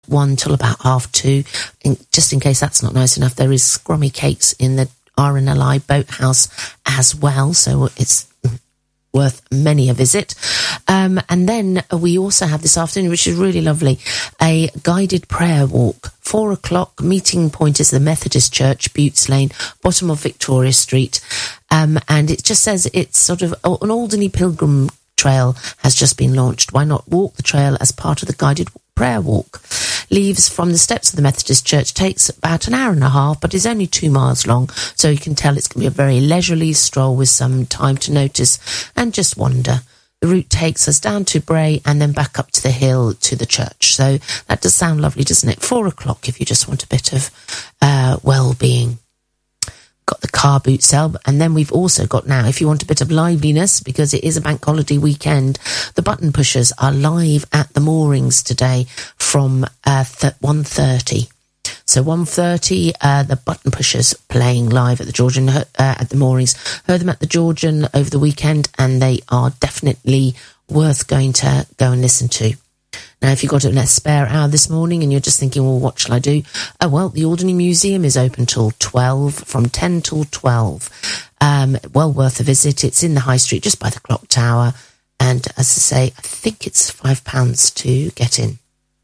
1 till about 2:30. Just in case that's not nice enough, there is scrummy cakes in the RNLI Boathouse as well, so it's worth many a visit. And then we also have this afternoon, which is really lovely, a guided prayer walk. 4 o'clock, meeting point is the Methodist Church, Butes Lane, bottom of Victoria Street. And it just says it's sort of an Alderney Pilgrim Trail has just been launched. Why not walk the trail as part of the guided prayer walk? Leaves from the steps of the Methodist Church, takes about an hour and a half, but is only 2 miles long, so you can tell it's going to be a very leisurely stroll with some time to notice and just wander. The route takes us down to Bray and then back up to the hill to the church. So that does sound lovely, doesn't it? 4 o'clock if you just want a bit of well-being. Got the car boot sale, and then we've also got now, if you want a bit of liveliness, because it is a bank holiday weekend, the Button Pushers are live at the moorings today from 1:30. So 1:30, the Button Pushers playing live at the Georgian, at the moorings. Heard them at the Georgian over the weekend, and they are definitely worth going to go and listen to. Now, if you've got a spare hour this morning and you're just thinking, well, what shall I do? Oh, well, the Alderney Museum is open till 12, from 10 till 12. Well worth a visit. It's in the High Street, just by the clock tower. And as I say, I think it's £5 to get in.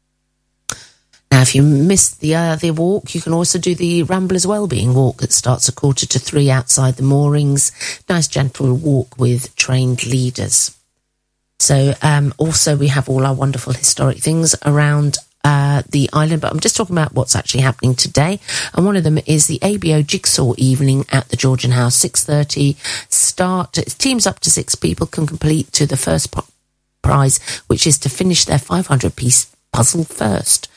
Now, if you missed the walk, you can also do the Ramblers Wellbeing Walk that starts at 2:45 outside the moorings. Nice gentle walk with trained leaders. So also we have all our wonderful historic things around the island, but I'm just talking about what's actually happening today. And one of them is the ABO Jigsaw Evening at the Georgian House, 6:30 start. Teams up to 6 people can complete to the first prize, which is to finish their 500-piece puzzle first.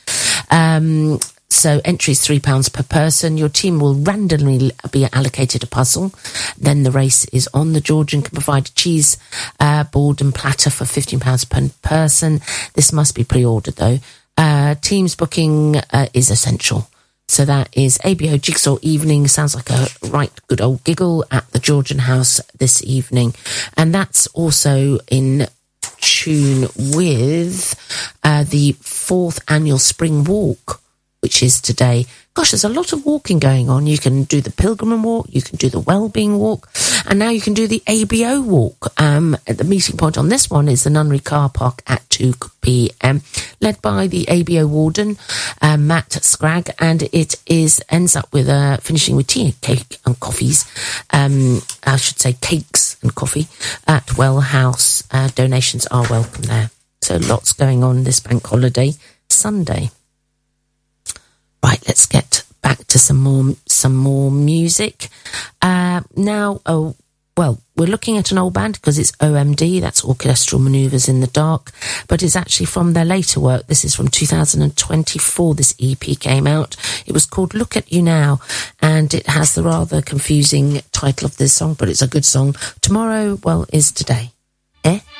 So entry is £3 per person. Your team will randomly be allocated a puzzle. Then the race is on. The Georgian can provide a cheese board and platter for £15 per person. This must be pre-ordered though. Teams booking is essential. So that is ABO Jigsaw Evening. Sounds like a right good old giggle at the Georgian House this evening. And that's also in tune with the 4th annual Spring Walk, which is today. Gosh, there's a lot of walking going on. You can do the Pilgrim Walk, you can do the Wellbeing Walk, and now you can do the ABO Walk. At the meeting point on this one is the Nunnery Car Park at 2 p.m, led by the ABO Warden, Matt Scragg, and it ends up with finishing with tea, cake and coffees. I should say cakes and coffee at Well House. Donations are welcome there. So lots going on this bank holiday Sunday. Right, let's get back to some more music. Now, we're looking at an old band because it's OMD, that's Orchestral Manoeuvres in the Dark, but it's actually from their later work. This is from 2024, this EP came out. It was called Look at You Now, and it has the rather confusing title of this song, but it's a good song. Tomorrow, is today. Eh?